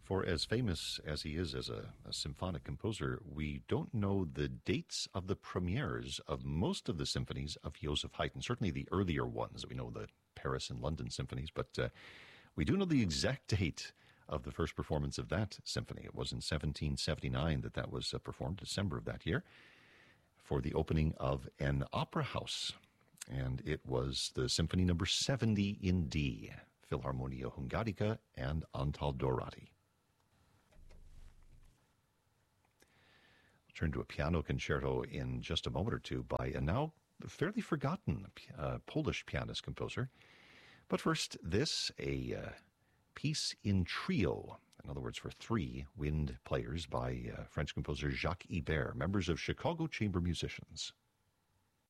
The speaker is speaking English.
For as famous as he is as a symphonic composer, we don't know the dates of the premieres of most of the symphonies of Joseph Haydn, certainly the earlier ones. We know the Paris and London symphonies, but we do know the exact date of the first performance of that symphony. It was in 1779 that was performed, December of that year, for the opening of an opera house. And it was the Symphony number 70 in D, Philharmonia Hungarica and Antal Dohrady. We'll turn to a piano concerto in just a moment or two by a now fairly forgotten Polish pianist composer. But first, a piece in trio, in other words, for three wind players by French composer Jacques Ibert, members of Chicago Chamber Musicians.